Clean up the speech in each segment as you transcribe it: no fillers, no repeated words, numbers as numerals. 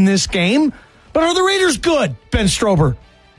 this game. But are the Raiders good, Ben Strober?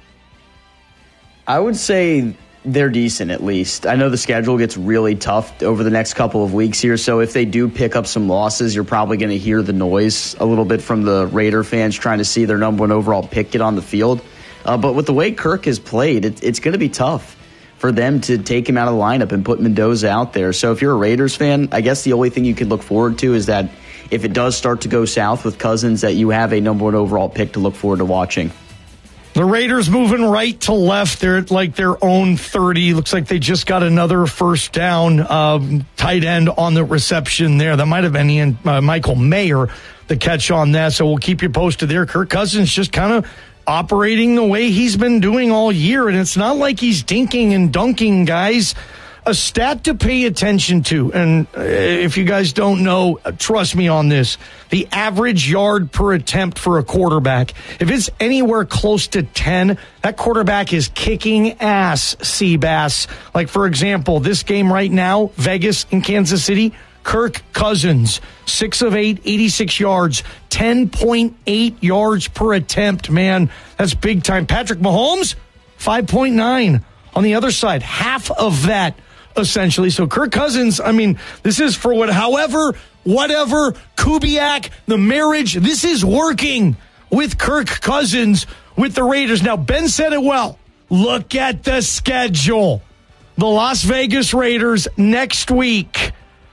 I would say they're decent, at least. I know the schedule gets really tough over the next couple of weeks here, so if they do pick up some losses, you're probably going to hear the noise a little bit from the Raider fans trying to see their number one overall pick get on the field. But with the way Kirk has played, it's going to be tough for them to take him out of the lineup and put Mendoza out there. So if you're a Raiders fan, I guess the only thing you could look forward to is that if it does start to go south with Cousins, that you have a number one overall pick to look forward to watching. The Raiders moving right to left. They're at like their own 30. Looks like they just got another first down. Tight end on the reception there. That might have been Michael Mayer, the catch on that. So we'll keep you posted there. Kirk Cousins just kind of operating the way he's been doing all year. And it's not like he's dinking and dunking, guys. A stat to pay attention to, and if you guys don't know, trust me on this, the average yard per attempt for a quarterback, if it's anywhere close to 10, that quarterback is kicking ass, Seabass. Like, for example, this game right now, Vegas and Kansas City, Kirk Cousins, 6 of 8, 86 yards, 10.8 yards per attempt, man. That's big time. Patrick Mahomes, 5.9. On the other side, half of that. Essentially. So Kirk Cousins, I mean, this is for whatever, Kubiak, the marriage, this is working with Kirk Cousins with the Raiders. Now, Ben said it well. Look at the schedule. The Las Vegas Raiders next week.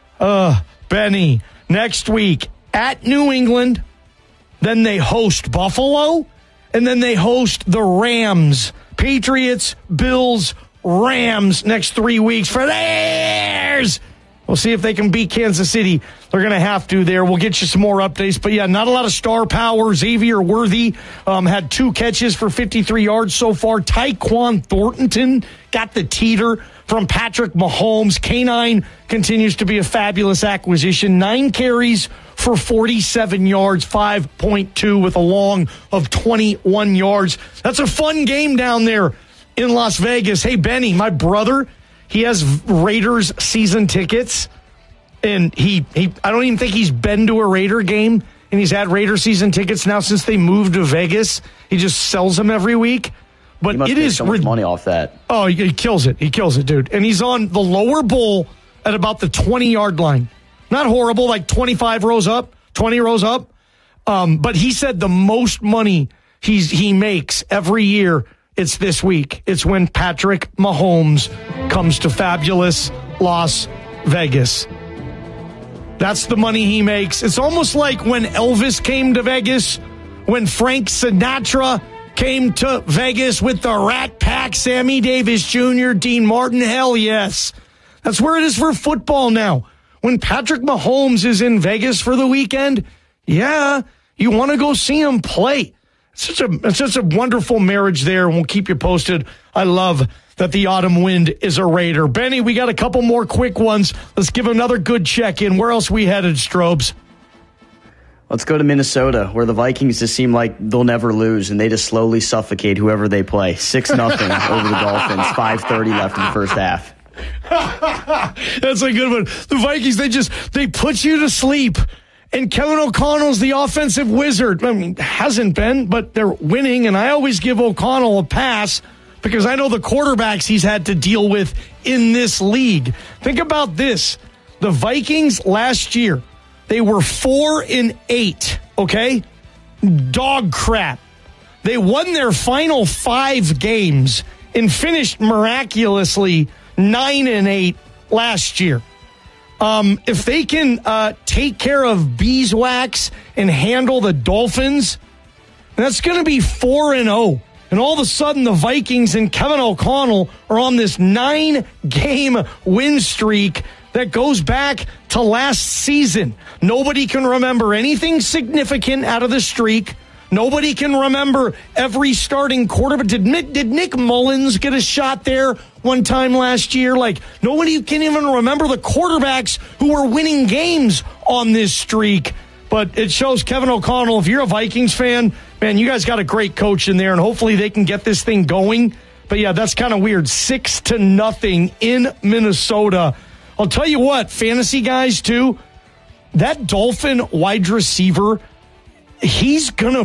Benny, next week at New England. Then they host Buffalo. And then they host the Rams. Patriots, Bills, Rams next 3 weeks for theirs. We'll see if they can beat Kansas City. They're going to have to there. We'll get you some more updates. But, yeah, not a lot of star power. Xavier Worthy had 2 catches for 53 yards so far. Tyquan Thornton got the teeter from Patrick Mahomes. K9 continues to be a fabulous acquisition. 9 carries for 47 yards, 5.2 with a long of 21 yards. That's a fun game down there in Las Vegas. Hey, Benny, my brother, he has Raiders season tickets, and I don't even think he's been to a Raider game, and he's had Raider season tickets now since they moved to Vegas. He just sells them every week. But it is so much money off that. Oh, he kills it. He kills it, dude. And he's on the lower bowl at about the 20-yard line. Not horrible, like 25 rows up, 20 rows up. But he said the most money he makes every year, it's this week. It's when Patrick Mahomes comes to fabulous Las Vegas. That's the money he makes. It's almost like when Elvis came to Vegas, when Frank Sinatra came to Vegas with the Rat Pack, Sammy Davis Jr., Dean Martin. Hell yes. That's where it is for football now. When Patrick Mahomes is in Vegas for the weekend, yeah, you want to go see him play. It's such a wonderful marriage there, and we'll keep you posted. I love that the autumn wind is a Raider. Benny, we got a couple more quick ones. Let's give another good check-in. Where else we headed, Strobes? Let's go to Minnesota, where the Vikings just seem like they'll never lose, and they just slowly suffocate whoever they play. 6-0 over the Dolphins, 5:30 left in the first half. That's a good one. The Vikings, they put you to sleep. And Kevin O'Connell's the offensive wizard. I mean, hasn't been, but they're winning. And I always give O'Connell a pass because I know the quarterbacks he's had to deal with in this league. Think about this. The Vikings last year, they were 4-8, okay? Dog crap. They won their final 5 games and finished miraculously 9-8 last year. If they can take care of beeswax and handle the Dolphins, that's going to be 4-0. And all of a sudden, the Vikings and Kevin O'Connell are on this 9-game win streak that goes back to last season. Nobody can remember anything significant out of the streak. Nobody can remember every starting quarterback. Did Nick Mullins get a shot there one time last year? Like, nobody can even remember the quarterbacks who were winning games on this streak. But it shows Kevin O'Connell, if you're a Vikings fan, man, you guys got a great coach in there, and hopefully they can get this thing going. But, yeah, that's kind of weird. 6-0 in Minnesota. I'll tell you what, fantasy guys, too, that Dolphin wide receiver, he's going to